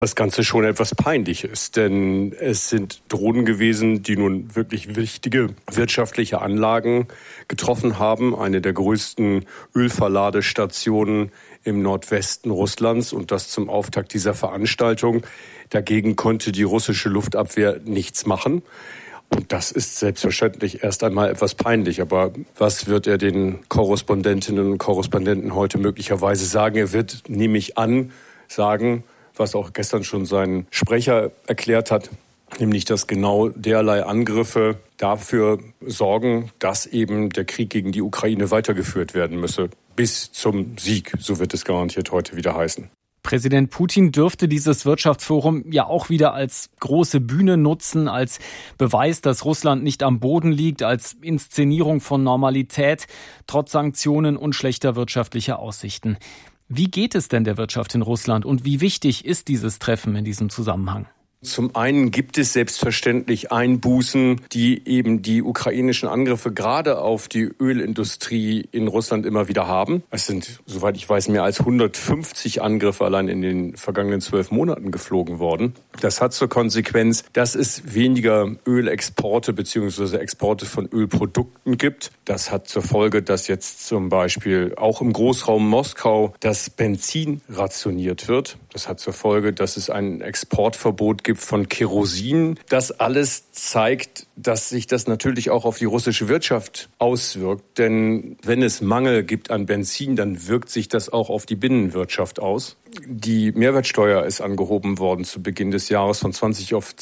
das Ganze schon etwas peinlich ist, denn es sind Drohnen gewesen, die nun wirklich wichtige wirtschaftliche Anlagen getroffen haben. Eine der größten Ölverladestationen im Nordwesten Russlands und das zum Auftakt dieser Veranstaltung. Dagegen konnte die russische Luftabwehr nichts machen. Und das ist selbstverständlich erst einmal etwas peinlich. Aber was wird er den Korrespondentinnen und Korrespondenten heute möglicherweise sagen? Er wird, nehme ich an, sagen, was auch gestern schon sein Sprecher erklärt hat, nämlich, dass genau derlei Angriffe dafür sorgen, dass eben der Krieg gegen die Ukraine weitergeführt werden müsse. Bis zum Sieg, so wird es garantiert heute wieder heißen. Präsident Putin dürfte dieses Wirtschaftsforum ja auch wieder als große Bühne nutzen, als Beweis, dass Russland nicht am Boden liegt, als Inszenierung von Normalität, trotz Sanktionen und schlechter wirtschaftlicher Aussichten. Wie geht es denn der Wirtschaft in Russland und wie wichtig ist dieses Treffen in diesem Zusammenhang? Zum einen gibt es selbstverständlich Einbußen, die eben die ukrainischen Angriffe gerade auf die Ölindustrie in Russland immer wieder haben. Es sind, soweit ich weiß, mehr als 150 Angriffe allein in den vergangenen 12 Monaten geflogen worden. Das hat zur Konsequenz, dass es weniger Ölexporte bzw. Exporte von Ölprodukten gibt. Das hat zur Folge, dass jetzt zum Beispiel auch im Großraum Moskau das Benzin rationiert wird. Das hat zur Folge, dass es ein Exportverbot gibt von Kerosin. Das alles zeigt, dass sich das natürlich auch auf die russische Wirtschaft auswirkt. Denn wenn es Mangel gibt an Benzin, dann wirkt sich das auch auf die Binnenwirtschaft aus. Die Mehrwertsteuer ist angehoben worden zu Beginn des Jahres von 20 auf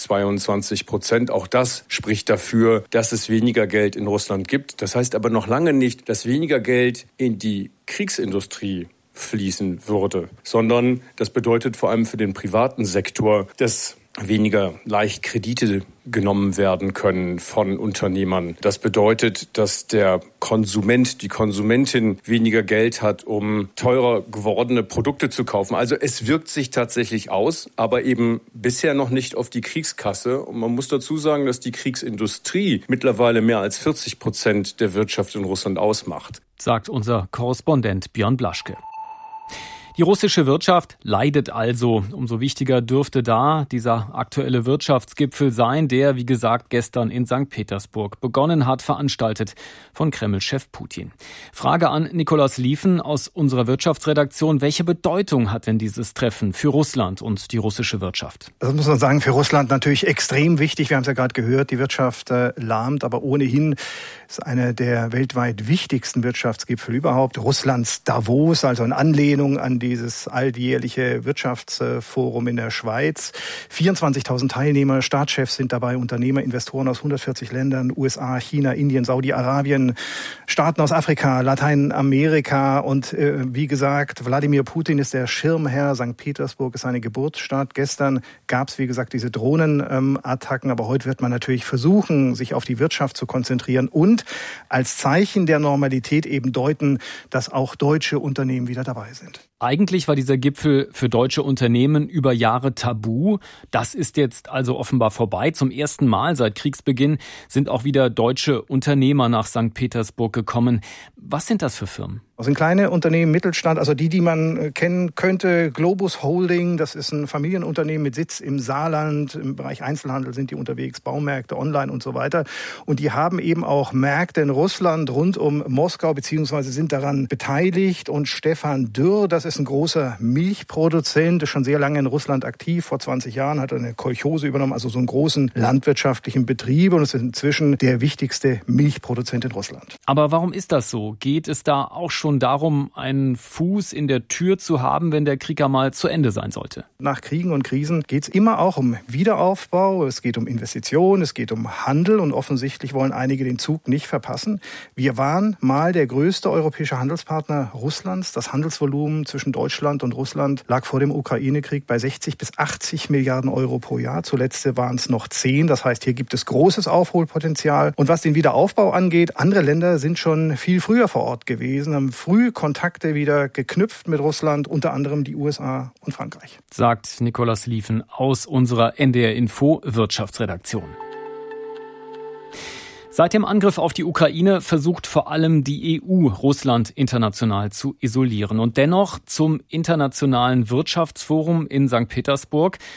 22%. Auch das spricht dafür, dass es weniger Geld in Russland gibt. Das heißt aber noch lange nicht, dass weniger Geld in die Kriegsindustrie fließen würde, sondern das bedeutet vor allem für den privaten Sektor, dass weniger leicht Kredite genommen werden können von Unternehmern. Das bedeutet, dass der Konsument, die Konsumentin weniger Geld hat, um teurer gewordene Produkte zu kaufen. Also es wirkt sich tatsächlich aus, aber eben bisher noch nicht auf die Kriegskasse. Und man muss dazu sagen, dass die Kriegsindustrie mittlerweile mehr als 40% der Wirtschaft in Russland ausmacht, sagt unser Korrespondent Björn Blaschke. Die russische Wirtschaft leidet also. Umso wichtiger dürfte da dieser aktuelle Wirtschaftsgipfel sein, der, wie gesagt, gestern in St. Petersburg begonnen hat, veranstaltet von Kreml-Chef Putin. Frage an Nikolaus Liefen aus unserer Wirtschaftsredaktion. Welche Bedeutung hat denn dieses Treffen für Russland und die russische Wirtschaft? Das muss man sagen, für Russland natürlich extrem wichtig. Wir haben es ja gerade gehört, die Wirtschaft lahmt, aber ohnehin ist einer der weltweit wichtigsten Wirtschaftsgipfel überhaupt. Russlands Davos, also in Anlehnung an dieses alljährliche Wirtschaftsforum in der Schweiz. 24.000 Teilnehmer, Staatschefs sind dabei, Unternehmer, Investoren aus 140 Ländern, USA, China, Indien, Saudi-Arabien, Staaten aus Afrika, Lateinamerika und wie gesagt, Wladimir Putin ist der Schirmherr. St. Petersburg ist seine Geburtsstadt. Gestern gab es, wie gesagt, diese Drohnenattacken, aber heute wird man natürlich versuchen, sich auf die Wirtschaft zu konzentrieren und als Zeichen der Normalität eben deuten, dass auch deutsche Unternehmen wieder dabei sind. Eigentlich war dieser Gipfel für deutsche Unternehmen über Jahre tabu. Das ist jetzt also offenbar vorbei. Zum ersten Mal seit Kriegsbeginn sind auch wieder deutsche Unternehmer nach St. Petersburg gekommen. Was sind das für Firmen? Das sind kleine Unternehmen, Mittelstand, also die man kennen könnte. Globus Holding, das ist ein Familienunternehmen mit Sitz im Saarland. Im Bereich Einzelhandel sind die unterwegs, Baumärkte, online und so weiter. Und die haben eben auch Märkte in Russland rund um Moskau, beziehungsweise sind daran beteiligt. Und Stefan Dürr, das ist ein großer Milchproduzent, ist schon sehr lange in Russland aktiv. Vor 20 Jahren hat er eine Kolchose übernommen, also so einen großen landwirtschaftlichen Betrieb. Und ist inzwischen der wichtigste Milchproduzent in Russland. Aber warum ist das so? Geht es da auch schon darum, einen Fuß in der Tür zu haben, wenn der Krieg einmal zu Ende sein sollte? Nach Kriegen und Krisen geht es immer auch um Wiederaufbau, es geht um Investitionen, es geht um Handel und offensichtlich wollen einige den Zug nicht verpassen. Wir waren mal der größte europäische Handelspartner Russlands. Das Handelsvolumen zwischen Deutschland und Russland lag vor dem Ukraine-Krieg bei 60 bis 80 Milliarden Euro pro Jahr. Zuletzt waren es noch 10. Das heißt, hier gibt es großes Aufholpotenzial. Und was den Wiederaufbau angeht, andere Länder sind schon viel früher vor Ort gewesen, haben früh Kontakte wieder geknüpft mit Russland, unter anderem die USA und Frankreich. Sagt Nikolaus Liefen aus unserer NDR Info Wirtschaftsredaktion. Seit dem Angriff auf die Ukraine versucht vor allem die EU, Russland international zu isolieren. Und dennoch zum Internationalen Wirtschaftsforum in St. Petersburg